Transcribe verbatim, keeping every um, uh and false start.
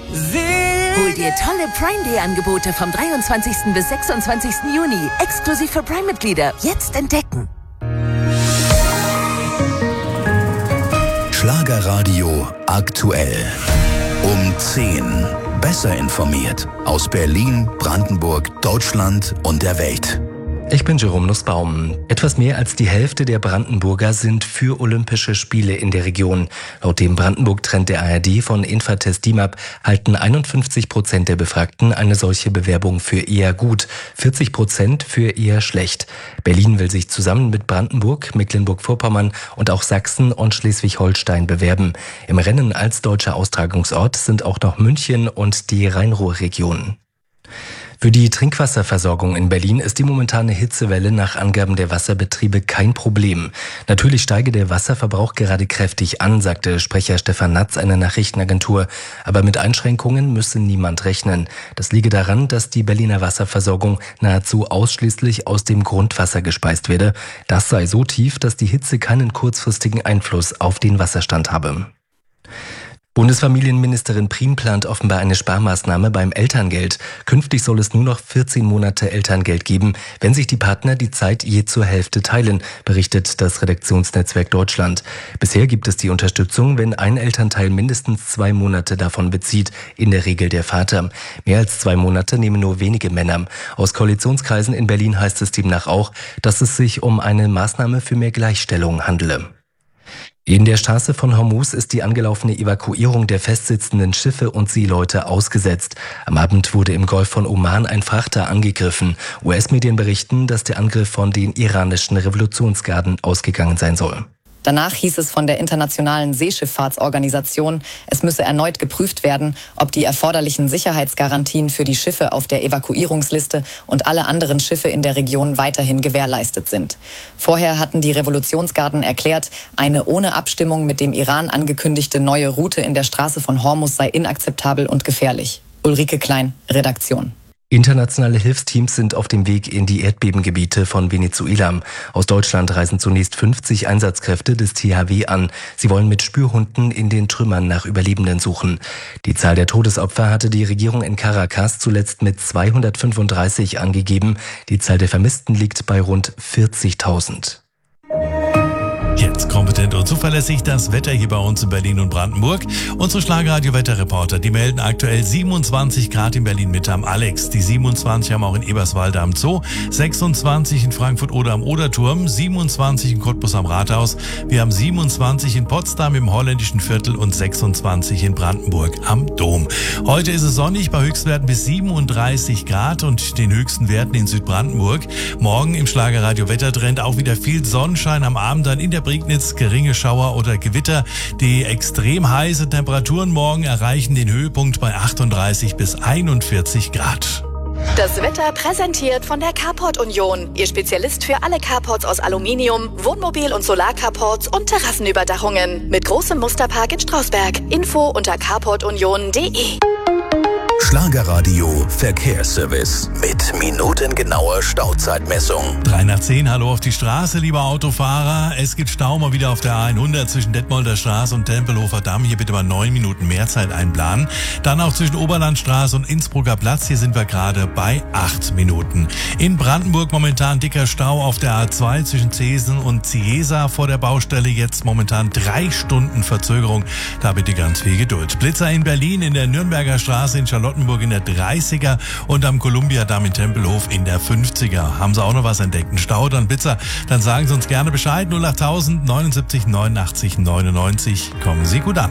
Hol dir tolle Prime Day Angebote vom dreiundzwanzigsten bis sechsundzwanzigsten Juni. Exklusiv für Prime-Mitglieder. Jetzt entdecken. Schlagerradio aktuell. Um zehn. Besser informiert. Aus Berlin, Brandenburg, Deutschland und der Welt. Ich bin Jerome Nussbaum. Etwas mehr als die Hälfte der Brandenburger sind für Olympische Spiele in der Region. Laut dem Brandenburg-Trend der A R D von Infratest DIMAP halten einundfünfzig Prozent der Befragten eine solche Bewerbung für eher gut, vierzig Prozent für eher schlecht. Berlin will sich zusammen mit Brandenburg, Mecklenburg-Vorpommern und auch Sachsen und Schleswig-Holstein bewerben. Im Rennen als deutscher Austragungsort sind auch noch München und die Rhein-Ruhr-Region. Für die Trinkwasserversorgung in Berlin ist die momentane Hitzewelle nach Angaben der Wasserbetriebe kein Problem. Natürlich steige der Wasserverbrauch gerade kräftig an, sagte Sprecher Stefan Natz einer Nachrichtenagentur. Aber mit Einschränkungen müsse niemand rechnen. Das liege daran, dass die Berliner Wasserversorgung nahezu ausschließlich aus dem Grundwasser gespeist werde. Das sei so tief, dass die Hitze keinen kurzfristigen Einfluss auf den Wasserstand habe. Bundesfamilienministerin Prien plant offenbar eine Sparmaßnahme beim Elterngeld. Künftig soll es nur noch vierzehn Monate Elterngeld geben, wenn sich die Partner die Zeit je zur Hälfte teilen, berichtet das Redaktionsnetzwerk Deutschland. Bisher gibt es die Unterstützung, wenn ein Elternteil mindestens zwei Monate davon bezieht, in der Regel der Vater. Mehr als zwei Monate nehmen nur wenige Männer. Aus Koalitionskreisen in Berlin heißt es demnach auch, dass es sich um eine Maßnahme für mehr Gleichstellung handele. In der Straße von Hormuz ist die angelaufene Evakuierung der festsitzenden Schiffe und Seeleute ausgesetzt. Am Abend wurde im Golf von Oman ein Frachter angegriffen. U S-Medien berichten, dass der Angriff von den iranischen Revolutionsgarden ausgegangen sein soll. Danach hieß es von der Internationalen Seeschifffahrtsorganisation, es müsse erneut geprüft werden, ob die erforderlichen Sicherheitsgarantien für die Schiffe auf der Evakuierungsliste und alle anderen Schiffe in der Region weiterhin gewährleistet sind. Vorher hatten die Revolutionsgarden erklärt, eine ohne Abstimmung mit dem Iran angekündigte neue Route in der Straße von Hormuz sei inakzeptabel und gefährlich. Ulrike Klein, Redaktion. Internationale Hilfsteams sind auf dem Weg in die Erdbebengebiete von Venezuela. Aus Deutschland reisen zunächst fünfzig Einsatzkräfte des T H W an. Sie wollen mit Spürhunden in den Trümmern nach Überlebenden suchen. Die Zahl der Todesopfer hatte die Regierung in Caracas zuletzt mit zweihundertfünfunddreißig angegeben. Die Zahl der Vermissten liegt bei rund vierzigtausend. Jetzt kompetent und zuverlässig das Wetter hier bei uns in Berlin und Brandenburg. Unsere Schlagerradio-Wetterreporter, die melden aktuell siebenundzwanzig Grad in Berlin-Mitte am Alex. Die siebenundzwanzig haben auch in Eberswalde am Zoo, sechsundzwanzig in Frankfurt-Oder am Oderturm, siebenundzwanzig in Cottbus am Rathaus. Wir haben siebenundzwanzig in Potsdam im holländischen Viertel und sechsundzwanzig in Brandenburg am Dom. Heute ist es sonnig bei Höchstwerten bis siebenunddreißig Grad und den höchsten Werten in Südbrandenburg. Morgen im Schlagerradio-Wettertrend auch wieder viel Sonnenschein, am Abend dann in der Prignitz geringe Schauer oder Gewitter. Die extrem heiße Temperaturen morgen erreichen den Höhepunkt bei achtunddreißig bis einundvierzig Grad. Das Wetter präsentiert von der Carport Union. Ihr Spezialist für alle Carports aus Aluminium, Wohnmobil- und Solarcarports und Terrassenüberdachungen. Mit großem Musterpark in Strausberg. Info unter carport union punkt de. Schlagerradio Verkehrsservice mit minutengenauer Stauzeitmessung. drei nach zehn, hallo auf die Straße, lieber Autofahrer. Es gibt Stau mal wieder auf der A hundert zwischen Detmolder Straße und Tempelhofer Damm. Hier bitte mal neun Minuten mehr Zeit einplanen. Dann auch zwischen Oberlandstraße und Innsbrucker Platz. Hier sind wir gerade bei acht Minuten. In Brandenburg momentan dicker Stau auf der A zwei zwischen Zesen und Ciesa vor der Baustelle. Jetzt momentan drei Stunden Verzögerung. Da bitte ganz viel Geduld. Blitzer in Berlin in der Nürnberger Straße in Charlottenburg in der dreißiger und am Kolumbiadamm in Tempelhof in der fünfziger. Haben Sie auch noch was entdeckt? Ein Stau, dann Blitzer? Dann sagen Sie uns gerne Bescheid. null achttausend neunundsiebzig neunundachtzig neunundneunzig. Kommen Sie gut an.